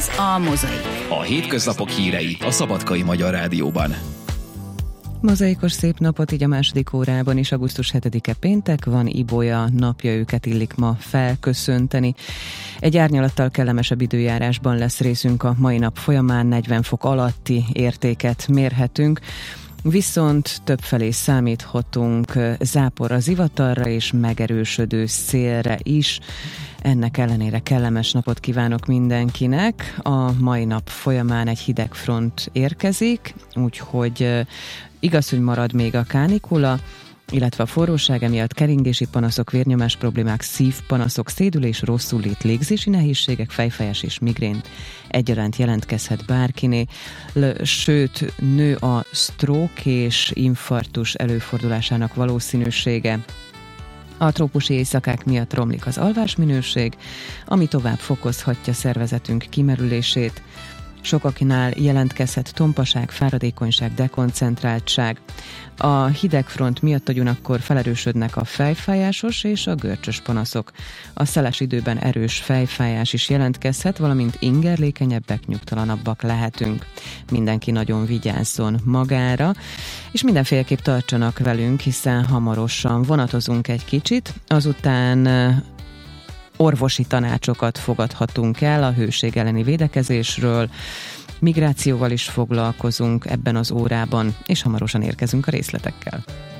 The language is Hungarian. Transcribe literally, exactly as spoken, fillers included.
Ez a Mozaik. A hétköznapok hírei a Szabadkai Magyar Rádióban. Mozaikos szép napot így a második órában is, augusztus hetedike péntek van, Ibolya napja, őket illik ma felköszönteni. Egy árnyalattal kellemesebb időjárásban lesz részünk a mai nap folyamán, negyven fok alatti értéket mérhetünk, viszont többfelé számíthatunk záporra, zivatarra és megerősödő szélre is. Ennek ellenére kellemes napot kívánok mindenkinek. A mai nap folyamán egy hideg front érkezik, úgyhogy igaz, hogy marad még a kánikula, illetve a forróság emiatt keringési panaszok, vérnyomás problémák, szívpanaszok, szédülés, rosszul-lét, légzési nehézségek, fejfájás és migrén egyaránt jelentkezhet bárkiné, sőt, nő a stroke és infarktus előfordulásának valószínűsége. A trópusi éjszakák miatt romlik az alvásminőség, ami tovább fokozhatja szervezetünk kimerülését. Sokaknál jelentkezhet tompaság, fáradékonyság, dekoncentráltság. A hidegfront miatt ugyanakkor felerősödnek a fejfájásos és a görcsös panaszok. A szeles időben erős fejfájás is jelentkezhet, valamint ingerlékenyebbek, nyugtalanabbak lehetünk. Mindenki nagyon vigyázzon magára, és mindenféleképp tartsanak velünk, hiszen hamarosan vonatozunk egy kicsit, azután orvosi tanácsokat fogadhatunk el a hőség elleni védekezésről, migrációval is foglalkozunk ebben az órában, és hamarosan érkezünk a részletekkel.